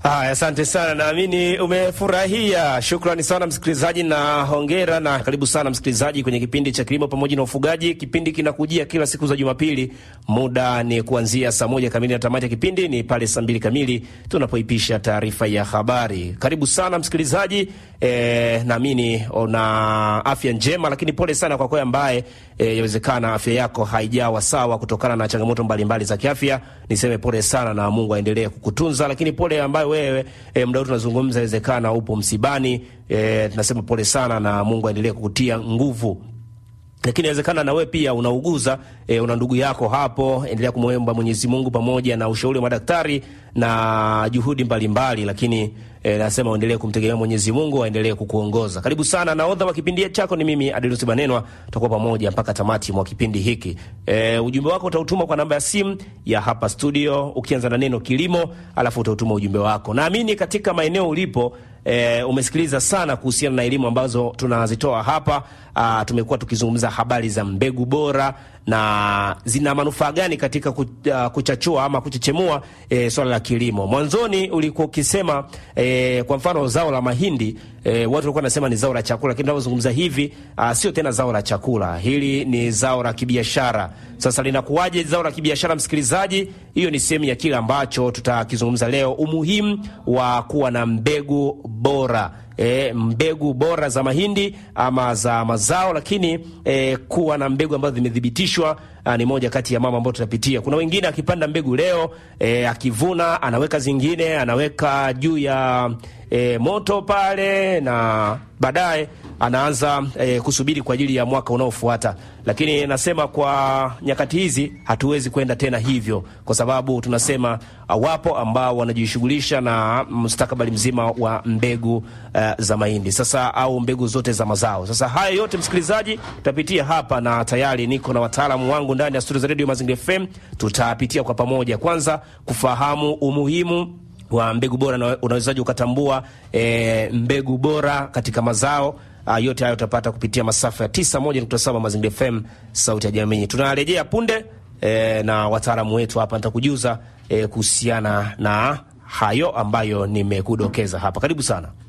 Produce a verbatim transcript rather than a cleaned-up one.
Ah, asante sana, naamini umefurahia. Shukrani sana msikilizaji na hongera na karibu sana msikilizaji kwenye kipindi cha kilimo pamoja na ufugaji. Kipindi kinakujia kila siku za Jumapili. Muda ni kuanzia saa moja kamili na tamati ya kipindi ni pale saa mbili kamili tunapoipisha taarifa ya habari. Karibu sana msikilizaji. E, naamini una afya njema, lakini pole sana kwa kwa ambaye e, yawezekana afya yako haijawa sawa kutokana na changamoto mbalimbali za kiafya. Niseme pole sana na Mungu aendelee kukutunza, lakini pole ambaye wewe e, muda tunazungumza inawezekana upo msibani, e, tunasema pole sana na Mungu aendelee kukutia nguvu. Lakini inawezekana na wewe pia unauguza, e, una ndugu yako hapo, endelea kumwomba Mwenyezi Mungu pamoja na ushauri wa madaktari na juhudi mbalimbali, lakini e, nasema uendelee kumtegemea Mwenyezi Mungu aendelee kukuongoza. Karibu sana, na odha wa kipindi chako ni mimi Adelusi Banenwa, tutakuwa pamoja mpaka tamati mwa kipindi hiki. E, ujumbe wako utautuma kwa namba ya simu ya hapa studio ukianza na neno kilimo, alafu utautuma ujumbe wako. Naamini katika maeneo ulipo E, umesikiliza sana kuhusiana na elimu ambazo tunazitoa hapa. A, tumekuwa tukizungumza habari za mbegu bora na zina manufaa gani katika kuchachua ama kuchechemua e, swala la kilimo. Mwanzoni ulikuwa ukisema e, kwa mfano zao la mahindi, e, watu walikuwa wanasema ni zao la chakula, lakini tunapozungumza hivi a, sio tena zao la chakula. Hili ni zao la kibiashara. Sasa linakuwaje zao la kibiashara msikilizaji? Hiyo ni sehemu ya kile ambacho tutakizungumza leo, umuhimu wa kuwa na mbegu bora. E, mbegu bora za mahindi ama za mazao, lakini e, kuwa na mbegu ambazo zimethibitishwa ni moja kati ya mama ambao tutapitia. Kuna wengine akipanda mbegu leo, e, akivuna anaweka zingine, anaweka juu ya e, moto pale, na baadaye anaanza e, kusubiri kwa ajili ya mwaka unaofuata. Lakini nasema kwa nyakati hizi hatuwezi kwenda tena hivyo, kwa sababu tunasema wapo ambao wanajishughulisha na mustakabali mzima wa mbegu uh, za mahindi sasa, au mbegu zote za mazao. Sasa haya yote msikilizaji tutapitia hapa, na tayari niko na wataalamu wangu ndani ya studio za Radio Mazingira F M. Tutapitia kwa pamoja, kwanza kufahamu umuhimu wa mbegu bora na unawezaje ukatambua e, mbegu bora katika mazao. Uh, yote hayo utapata kupitia masafa ya tisa moja nukta saba Mazingira F M, sauti ya jamii. Tunarejea punde e, na wataalamu wetu hapa nitakujuza e, kuhusiana na hayo ambayo nimekudokeza hapa. Karibu sana.